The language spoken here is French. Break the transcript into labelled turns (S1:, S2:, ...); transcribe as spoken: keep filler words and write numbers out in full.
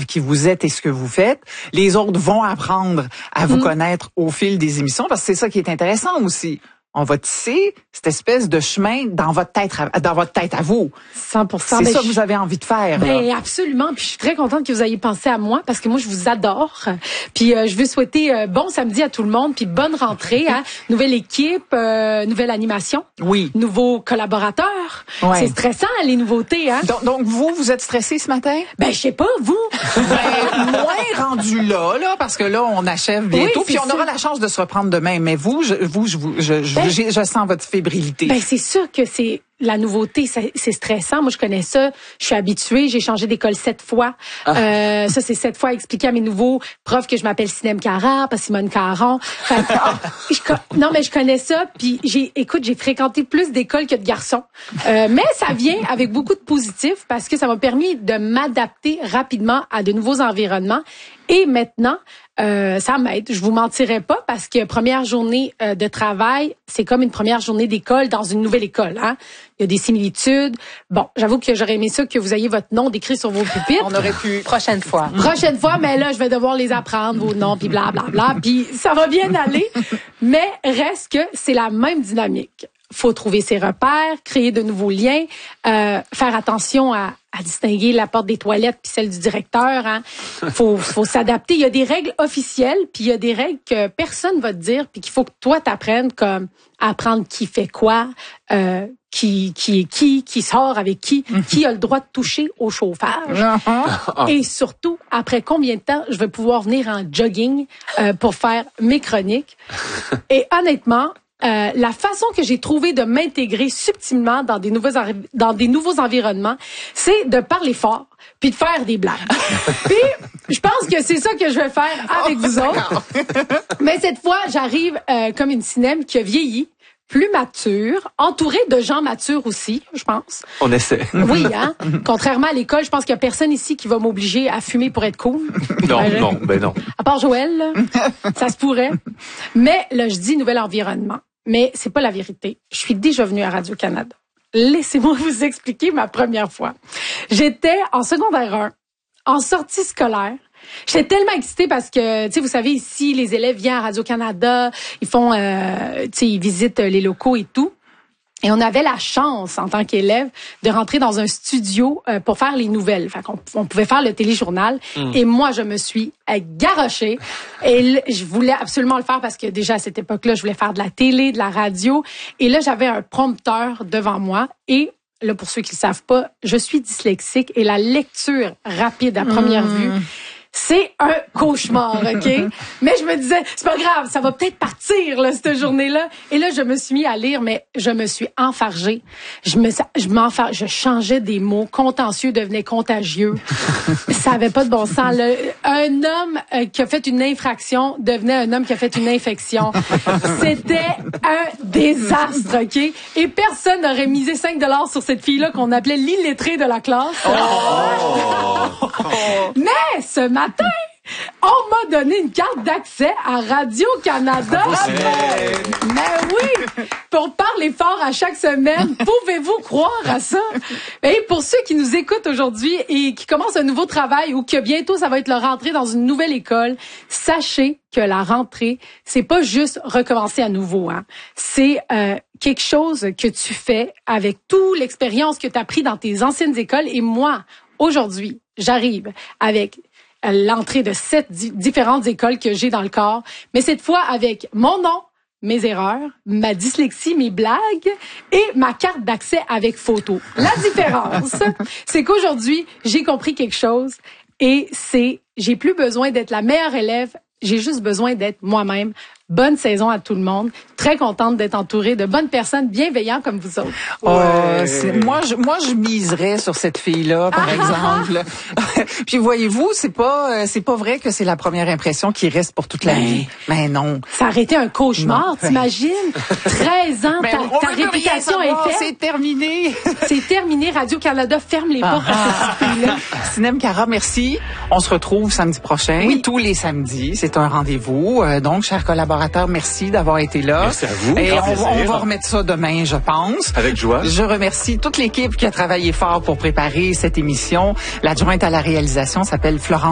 S1: savent qui vous êtes et ce que vous faites. Les autres vont apprendre à vous mmh. connaître au fil des émissions, parce que c'est ça qui est intéressant aussi. On va tisser cette espèce de chemin dans votre tête, dans votre tête à vous.
S2: cent pour cent.
S1: C'est
S2: ben
S1: ça
S2: je...
S1: que vous avez envie de faire.
S2: Ben absolument. Puis je suis très contente que vous ayez pensé à moi parce que moi je vous adore. Puis euh, je veux souhaiter euh, bon samedi à tout le monde, puis bonne rentrée. Hein? Nouvelle équipe, euh, nouvelle animation.
S1: Oui.
S2: Nouveaux collaborateurs.
S1: Ouais.
S2: C'est stressant les nouveautés. Hein?
S1: Donc, donc vous, vous êtes stressé ce matin?
S2: Ben je sais pas vous.
S1: Ben, moins rendu là, là, parce que là on achève bientôt.
S2: Oui,
S1: puis on
S2: ça.
S1: aura la chance de se reprendre demain. Mais vous, je, vous, je, je, je,
S2: Ben,
S1: je, je sens votre fébrilité.
S2: Ben c'est sûr que c'est la nouveauté, c'est, c'est stressant. Moi, je connais ça. Je suis habituée. J'ai changé d'école sept fois. Ah. Euh, ça, c'est sept fois expliquer à mes nouveaux profs que je m'appelle Sinem Cara, pas Simone Caron. Fait, je, non, mais je connais ça. Puis j'ai, écoute, j'ai fréquenté plus d'écoles que de garçons. Euh, mais ça vient avec beaucoup de positifs parce que ça m'a permis de m'adapter rapidement à de nouveaux environnements. Et maintenant, euh, ça m'aide. Je vous mentirai pas parce que première journée euh, de travail, c'est comme une première journée d'école dans une nouvelle école. Hein? Il y a des similitudes. Bon, j'avoue que j'aurais aimé ça que vous ayez votre nom décrit sur vos pupitres.
S1: On aurait pu.
S3: Prochaine fois.
S2: Prochaine fois, mais là, je vais devoir les apprendre, vos noms, puis blablabla. Puis ça va bien aller. Mais reste que c'est la même dynamique. Faut trouver ses repères, créer de nouveaux liens, euh, faire attention à, à distinguer la porte des toilettes puis celle du directeur. Hein. Faut, faut s'adapter. Il y a des règles officielles, puis il y a des règles que personne va te dire, puis qu'il faut que toi t'apprennes, comme apprendre qui fait quoi, euh, qui qui est qui, qui sort avec qui, qui a le droit de toucher au chauffage, et surtout après combien de temps je vais pouvoir venir en jogging euh, pour faire mes chroniques. Et honnêtement. Euh, la façon que j'ai trouvé de m'intégrer subtilement dans des nouveaux dans des nouveaux environnements, c'est de parler fort puis de faire des blagues. Puis je pense que c'est ça que je vais faire avec vous autres. Mais cette fois, j'arrive euh, comme une Sinem qui a vieilli, plus mature, entourée de gens matures aussi, je pense.
S4: On essaie.
S2: Oui, hein. Contrairement à l'école, je pense qu'il y a personne ici qui va m'obliger à fumer pour être cool.
S4: Non,
S2: ben,
S4: non, ben non.
S2: À part Joël, là, ça se pourrait. Mais là, je dis nouvel environnement. Mais c'est pas la vérité. Je suis déjà venue à Radio-Canada. Laissez-moi vous expliquer ma première fois. J'étais en secondaire un, en sortie scolaire. J'étais tellement excitée parce que, tu sais, vous savez, ici, les élèves viennent à Radio-Canada, ils font, euh, tu sais, ils visitent les locaux et tout. Et on avait la chance, en tant qu'élève, de rentrer dans un studio euh, pour faire les nouvelles. Fait qu'on on pouvait faire le téléjournal. Mmh. Et moi, je me suis euh, garochée. Et là, je voulais absolument le faire parce que déjà, à cette époque-là, je voulais faire de la télé, de la radio. Et là, j'avais un prompteur devant moi. Et là, pour ceux qui ne savent pas, je suis dyslexique. Et la lecture rapide à première mmh. vue, c'est un cauchemar, OK? Mais je me disais, c'est pas grave, ça va peut-être partir, là, cette journée-là. Et là, je me suis mis à lire, mais je me suis enfargée. Je me, je m'enfar, je changeais des mots. Contentieux devenait contagieux. Ça avait pas de bon sens. Le, un homme euh, qui a fait une infraction devenait un homme qui a fait une infection. C'était un désastre, OK? Et personne n'aurait misé cinq dollars sur cette fille-là qu'on appelait l'illettrée de la classe. Oh! Mais ce matin, on m'a donné une carte d'accès à Radio-Canada. Mais oui, pour parler fort à chaque semaine. Pouvez-vous croire à ça? Et pour ceux qui nous écoutent aujourd'hui et qui commencent un nouveau travail ou que bientôt ça va être leur rentrée dans une nouvelle école, sachez que la rentrée, c'est pas juste recommencer à nouveau. Hein. C'est euh, quelque chose que tu fais avec toute l'expérience que tu as pris dans tes anciennes écoles. Et moi, aujourd'hui, j'arrive avec l'entrée de sept di- différentes écoles que j'ai dans le corps, mais cette fois avec mon nom, mes erreurs, ma dyslexie, mes blagues et ma carte d'accès avec photo. La différence, c'est qu'aujourd'hui, j'ai compris quelque chose et c'est, j'ai plus besoin d'être la meilleure élève, j'ai juste besoin d'être moi-même. Bonne saison à tout le monde. Très contente d'être entourée de bonnes personnes bienveillantes comme vous autres.
S1: Ouais. Euh, moi, je, moi, je miserais sur cette fille-là, par ah, exemple. Puis voyez-vous, c'est pas, c'est pas vrai que c'est la première impression qui reste pour toute la ben, vie. Mais non.
S2: Ça aurait été un cauchemar, non, t'imagines? treize ans,
S1: ben,
S2: ta, ta réputation est faite.
S1: C'est terminé.
S2: C'est terminé. Radio-Canada ferme les portes ah, à cette fille-là.
S1: Sinem Cara, merci. On se retrouve samedi prochain. Oui. Tous les samedis. C'est un rendez-vous. Euh, donc, chers collaborateurs, merci d'avoir été là.
S4: Merci à vous.
S1: Et on, on va remettre ça demain, je pense.
S4: Avec joie.
S1: Je remercie toute l'équipe qui a travaillé fort pour préparer cette émission. L'adjointe à la réalisation s'appelle Florence